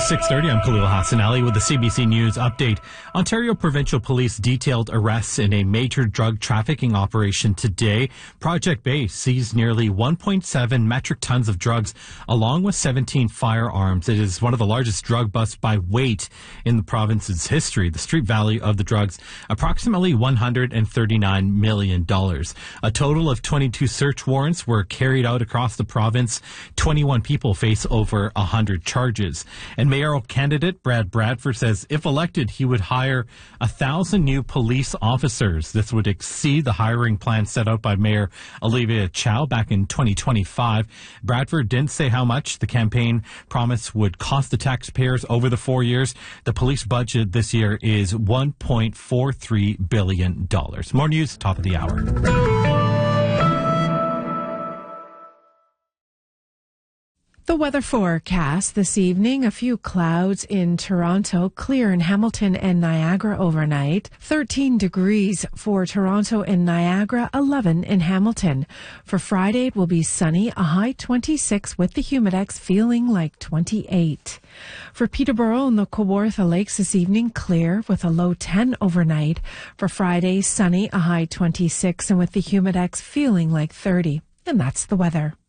6:30, I'm Khalil Hassan Ali with the CBC News update. Ontario Provincial Police detailed arrests in a major drug trafficking operation today. Project Bay seized nearly 1.7 metric tons of drugs along with 17 firearms. It is one of the largest drug busts by weight in the province's history. The street value of the drugs, approximately $139 million. A total of 22 search warrants were carried out across the province. 21 people face over 100 charges. And mayoral candidate Brad Bradford says if elected, he would hire 1,000 new police officers. This would exceed the hiring plan set out by Mayor Olivia Chow back in 2025. Bradford didn't say how much the campaign promise would cost the taxpayers over the 4 years. The police budget this year is $1.43 billion. More news, top of the hour. The weather forecast this evening, a few clouds in Toronto, clear in Hamilton and Niagara overnight, 13 degrees for Toronto and Niagara, 11 in Hamilton. For Friday, it will be sunny, a high 26 with the humidex feeling like 28. For Peterborough and the Kawartha Lakes this evening, clear with a low 10 overnight. For Friday, sunny, a high 26 and with the humidex feeling like 30. And that's the weather.